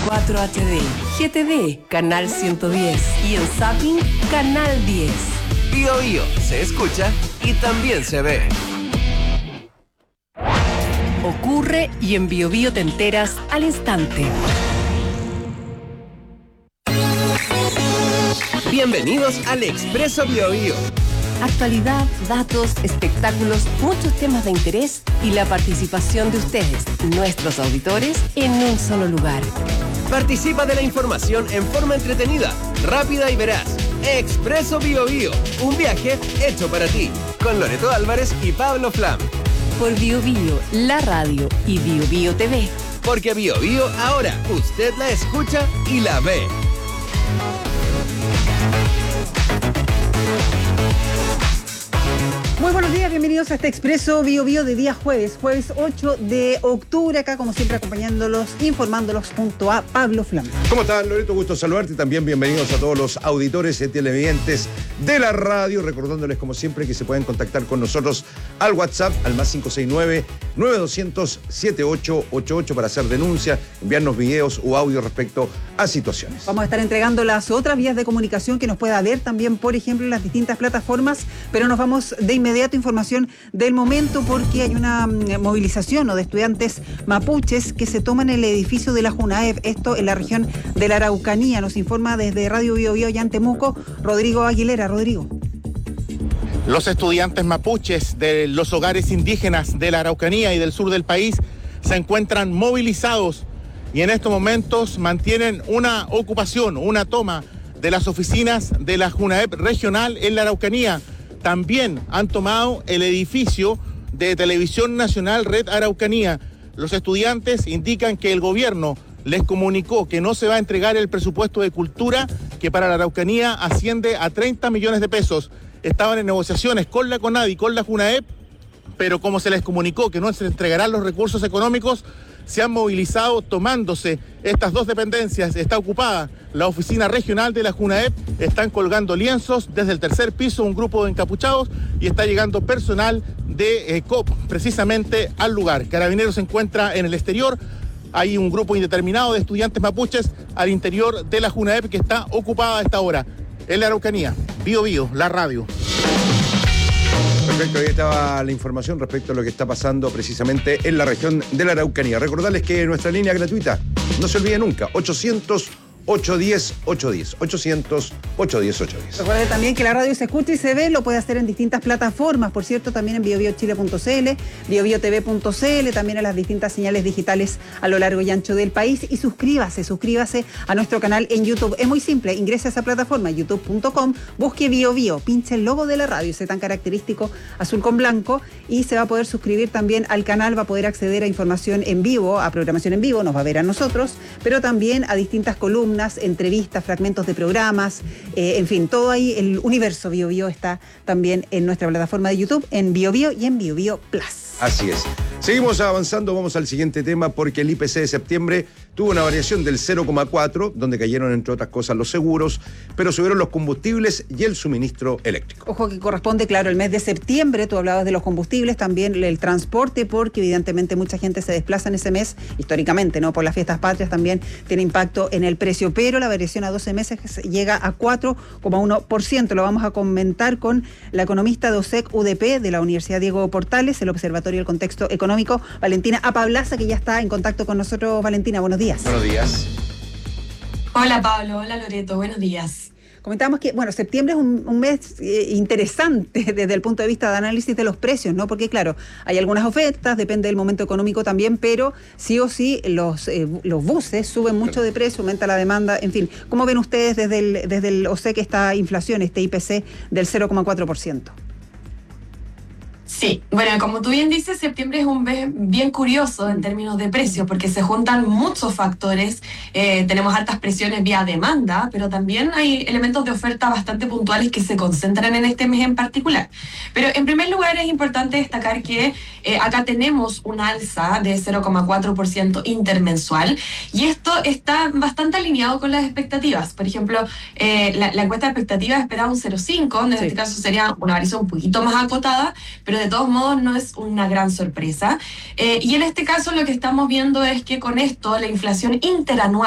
4 HD, GTD, Canal 110 y en Zapping, Canal 10. Bio Bio se escucha y también se ve. Ocurre y en Bio Bio te enteras al instante. Bienvenidos al Expreso Bio Bio. Actualidad, datos, espectáculos, muchos temas de interés y la participación de ustedes, nuestros auditores, en un solo lugar. Participa de la información en forma entretenida, rápida y veraz. Expreso Bio Bio, un viaje hecho para ti, con Loreto Álvarez y Pablo Flam. Por Bio Bio, la radio y Bio Bio TV. Porque Bio Bio ahora usted la escucha y la ve. Muy buenos días, bienvenidos a este Expreso Bio Bio de día jueves 8 de octubre, acá como siempre acompañándolos, informándolos junto a Pablo Flam. ¿Cómo estás, Loreto? Gusto saludarte y también bienvenidos a todos los auditores y televidentes de la radio, recordándoles como siempre que se pueden contactar con nosotros al WhatsApp, al más 569-9200-7888 para hacer denuncia, enviarnos videos o audio respecto a situaciones. Vamos a estar entregando las otras vías de comunicación que nos pueda ver también, por ejemplo, en las distintas plataformas, pero nos vamos de inmediato a información del momento porque hay una movilización de estudiantes mapuches que se toman el edificio de la JUNAEP, esto en la región de la Araucanía. Nos informa desde Radio Bio Bio y en Temuco, Rodrigo Aguilera. Rodrigo. Los estudiantes mapuches de los hogares indígenas de la Araucanía y del sur del país se encuentran movilizados y en estos momentos mantienen una ocupación, una toma de las oficinas de la JUNAEP regional en la Araucanía. También han tomado el edificio de Televisión Nacional Red Araucanía. Los estudiantes indican que el gobierno les comunicó que no se va a entregar el presupuesto de cultura, que para la Araucanía asciende a 30 millones de pesos. Estaban en negociaciones con la CONADI y con la JUNAEP, pero como se les comunicó que no se entregarán los recursos económicos, se han movilizado tomándose estas dos dependencias. Está ocupada la oficina regional de la JUNAEP, están colgando lienzos desde el tercer piso un grupo de encapuchados y está llegando personal de COP precisamente al lugar. Carabineros se encuentra en el exterior, hay un grupo indeterminado de estudiantes mapuches al interior de la JUNAEP que está ocupada a esta hora. En la Araucanía, Bio Bio, la radio. Perfecto, ahí estaba la información respecto a lo que está pasando precisamente en la región de la Araucanía. Recordarles que nuestra línea gratuita, no se olvide nunca, 800-810-810. 800-810-810. Recuerde también que la radio se escucha y se ve, lo puede hacer en distintas plataformas, por cierto, también en biobiochile.cl, biobiotv.cl, también en las distintas señales digitales a lo largo y ancho del país. Y suscríbase a nuestro canal en YouTube. Es muy simple, ingrese a esa plataforma, youtube.com, busque Bio Bio, pinche el logo de la radio, ese tan característico azul con blanco, y se va a poder suscribir también al canal, va a poder acceder a información en vivo, a programación en vivo, nos va a ver a nosotros, pero también a distintas columnas, entrevistas, fragmentos de programas, en fin, todo ahí, el universo Bio Bio está también en nuestra plataforma de YouTube, en Bio Bio y en Bio Bio Plus. Así es. Seguimos avanzando, vamos al siguiente tema porque el IPC de septiembre tuvo una variación del 0,4, donde cayeron entre otras cosas los seguros, pero subieron los combustibles y el suministro eléctrico. Ojo que corresponde, claro, el mes de septiembre, tú hablabas de los combustibles, también el transporte, porque evidentemente mucha gente se desplaza en ese mes, históricamente, ¿no? Por las fiestas patrias también tiene impacto en el precio, pero la variación a 12 meses llega a 4,1%. Lo vamos a comentar con la economista de OSEC UDP de la Universidad Diego Portales, el Observatorio del Contexto Económico, Valentina Apablaza, que ya está en contacto con nosotros. Valentina, buenos días. Buenos días. Hola Pablo, hola Loreto, buenos días. Comentábamos que, bueno, septiembre es un mes interesante desde el punto de vista de análisis de los precios, ¿no? Porque, claro, hay algunas ofertas, depende del momento económico también, pero sí o sí los buses suben mucho de precio, aumenta la demanda, en fin. ¿Cómo ven ustedes desde el OSEC esta inflación, este IPC del 0,4%? Sí, bueno, como tú bien dices, septiembre es un mes bien curioso en términos de precios, porque se juntan muchos factores. Tenemos altas presiones vía demanda, pero también hay elementos de oferta bastante puntuales que se concentran en este mes en particular. Pero en primer lugar es importante destacar que acá tenemos un alza de 0,4% intermensual, y esto está bastante alineado con las expectativas. Por ejemplo, la encuesta de expectativas esperaba un 0,5, en este caso sería una variación un poquito más acotada, pero de todos modos no es una gran sorpresa. Y en este caso lo que estamos viendo es que con esto la inflación interanual